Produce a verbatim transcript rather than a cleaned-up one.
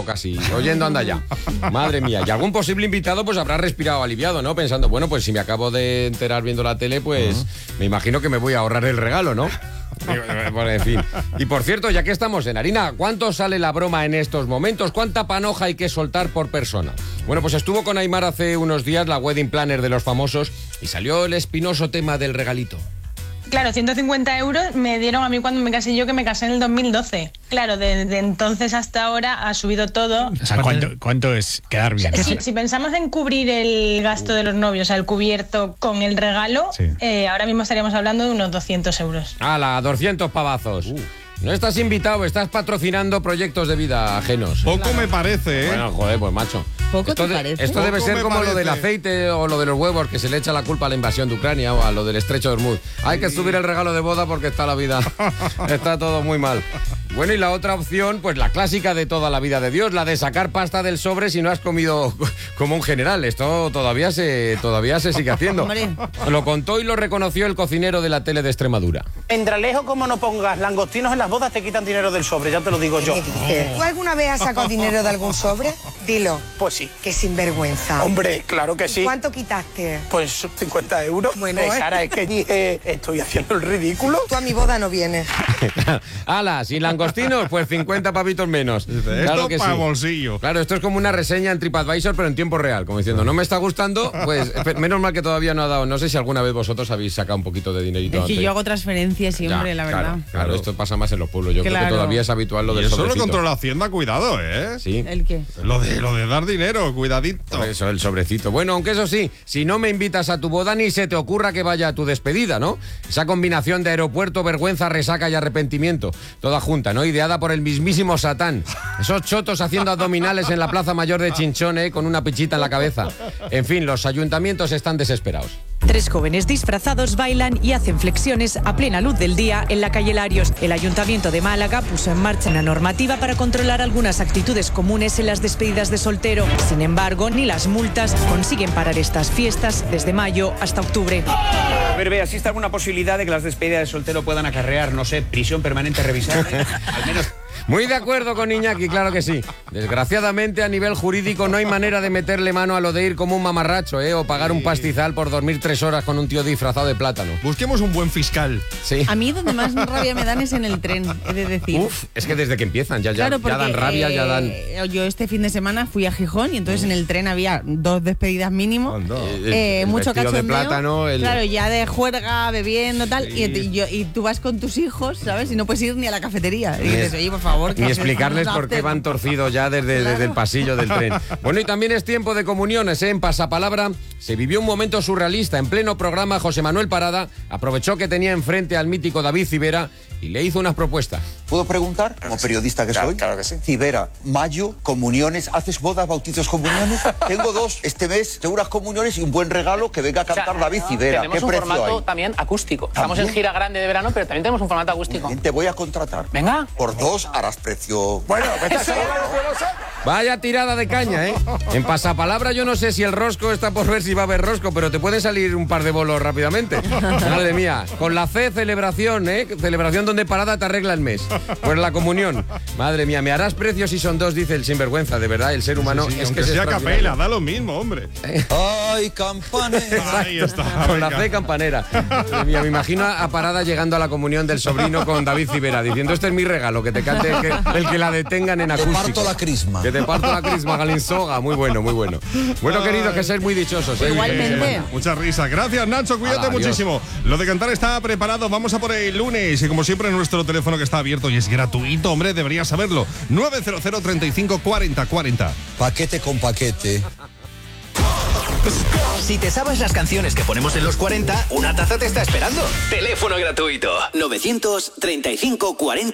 abajo casi, oyendo anda ya. Madre mía, y algún posible invitado pues habrá respirado aliviado, ¿no? Pensando, bueno, pues si me acabo de enterar viendo la tele, pues uh-huh. me imagino que me voy a ahorrar el regalo, ¿no? Bueno, en fin. Y por cierto, ya que estamos en harina, ¿cuánto sale la broma en estos momentos? ¿Cuánta panoja hay que soltar por persona? Bueno, pues estuvo con Aimar hace unos días la wedding planner de los famosos y salió el espinoso tema del regalito. Claro, ciento cincuenta euros me dieron a mí cuando me casé yo, que me casé en el dos mil doce. Claro, desde entonces hasta ahora ha subido todo. O sea, ¿cuánto, cuánto es quedar bien? Si, si pensamos en cubrir el gasto de los novios, o sea, el cubierto con el regalo, sí. eh, ahora mismo estaríamos hablando de unos doscientos euros. ¡Hala, doscientos pavazos! Uh. No estás invitado, estás patrocinando proyectos de vida ajenos. Poco me parece, ¿eh? Bueno, joder, pues macho. Poco esto te de, parece. Esto debe Poco ser como parece. lo del aceite o lo de los huevos, que se le echa la culpa a la invasión de Ucrania o a lo del estrecho de Hormuz. Hay que subir el regalo de boda porque está la vida, está todo muy mal. Bueno, y la otra opción, pues la clásica de toda la vida de Dios, la de sacar pasta del sobre si no has comido como un general. Esto todavía se, todavía se sigue haciendo. Lo contó y lo reconoció el cocinero de la tele de Extremadura. En Dralejo, como no pongas langostinos en las bodas, te quitan dinero del sobre, ya te lo digo yo. ¿Tú alguna vez has sacado dinero de algún sobre? Dilo. Pues sí. Qué sinvergüenza. Hombre, claro que sí. ¿Cuánto quitaste? Pues cincuenta euros. Bueno, eh, ¿eh? Sara, es que dije, estoy haciendo el ridículo. Tú a mi boda no vienes. Ala, sin langostinos, pues cincuenta pavitos menos. Dice, claro esto que para sí. bolsillo. Claro, esto es como una reseña en TripAdvisor, pero en tiempo real, como diciendo, no me está gustando, pues menos mal que todavía no ha dado. No sé si alguna vez vosotros habéis sacado un poquito de dinerito. Es que yo hago transferencias siempre, ya, la claro, verdad. Claro, esto pasa más en los pueblos. Yo claro. creo que todavía es habitual lo y del eso sobrecito. lo controla Hacienda, cuidado, ¿eh? Sí. ¿El qué? Lo de, lo de dar dinero, cuidadito. Eso, el sobrecito. Bueno, aunque eso sí, si no me invitas a tu boda ni se te ocurra que vaya a tu despedida, ¿no? Esa combinación de aeropuerto, vergüenza, resaca y arrepentimiento. Toda junta, ¿no? Ideada por el mismísimo Satán. Esos chotos haciendo abdominales en la Plaza Mayor de Chinchón, ¿eh? Con una pichita en la cabeza. En fin, los ayuntamientos están desesperados. Tres jóvenes disfrazados bailan y hacen flexiones a plena luz del día en la calle Larios. El Ayuntamiento de Málaga puso en marcha una normativa para controlar algunas actitudes comunes en las despedidas de soltero. Sin embargo, ni las multas consiguen parar estas fiestas desde mayo hasta octubre. A ver, vea, ¿existe alguna posibilidad de que las despedidas de soltero puedan acarrear, no sé, prisión permanente revisable? Al menos... Muy de acuerdo con Iñaki, claro que sí. Desgraciadamente, a nivel jurídico, no hay manera de meterle mano a lo de ir como un mamarracho, ¿eh? O pagar un pastizal por dormir tres horas con un tío disfrazado de plátano. Busquemos un buen fiscal. Sí. A mí donde más rabia me dan es en el tren, he de decir. Uf, es que desde que empiezan ya, ya, claro, porque, ya dan rabia, eh, ya dan... Yo este fin de semana fui a Gijón y entonces en el tren había dos despedidas mínimo. Eh, el mucho vestido cachondeo. de plátano, el... Claro, ya de juerga, bebiendo, tal. Sí. Y, y, yo, y tú vas con tus hijos, ¿sabes? Y no puedes ir ni a la cafetería. Y dices, oye, por favor. Ni explicarles por qué van torcidos ya desde, claro. desde el pasillo del tren. Bueno, y también es tiempo de comuniones, ¿eh? En Pasapalabra se vivió un momento surrealista. En pleno programa, José Manuel Parada aprovechó que tenía enfrente al mítico David Civera y le hizo unas propuestas. ¿Puedo preguntar, como periodista que claro, soy? Claro que sí. Civera, mayo, comuniones, ¿haces bodas, bautizos, comuniones? Tengo dos este mes, tengo unas comuniones y un buen regalo que venga a cantar, o sea, David Civera. Tenemos ¿Qué un precio formato hay? también acústico. ¿También? Estamos en gira grande de verano, pero también tenemos un formato acústico. Bien, te voy a contratar. Venga. Por dos harás precio... Bueno, vete a saber. Vaya tirada de caña, ¿eh? En Pasapalabra yo no sé si el rosco está por ver si va a haber rosco, pero te pueden salir un par de bolos rápidamente. Madre mía. Con la C, celebración, ¿eh? Celebración donde Parada te arregla el mes. Pues la comunión. Madre mía, me harás precio si son dos, dice el sinvergüenza. De verdad, el ser humano sí, sí, es aunque que sea es capela, da lo mismo, hombre. ¡Ay, campanera! Ahí está. Con venga. la C campanera. Madre mía, me imagino a Parada llegando a la comunión del sobrino con David Civera, diciendo, este es mi regalo, que te cante que, el que la detengan en acústico. Te parto la crisma. Que te parto la crisma, Galinsoga. Muy bueno, muy bueno. Bueno, queridos, que seáis muy dichosos. ¿eh? Igualmente. Muchas risas. Gracias, Nacho. Cuídate Hala, muchísimo. Lo de cantar está preparado. Vamos a por el lunes. Y como siempre, nuestro teléfono que está abierto y es gratuito, hombre, deberías saberlo. nueve cero cero, treinta y cinco, cuarenta, cuarenta. Paquete con paquete. Si te sabes las canciones que ponemos en los cuarenta, una taza te está esperando. Teléfono gratuito. novecientos treinta y cinco cuarenta.